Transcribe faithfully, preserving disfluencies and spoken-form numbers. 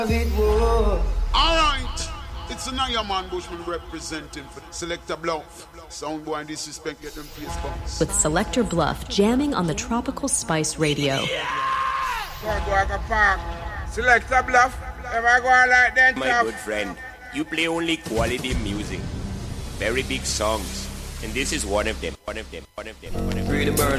Alright, it's a Naya Man Bushman representing for Selector Bluff. Sound boy and disrespect get them face bounce. With Selector Bluff jamming on the Tropical Spice Radio. Selector Bluff, ever go on like that? My good friend, you play only quality music. Very big songs. And this is one of them, one of them, one of them, one of them. Free to burn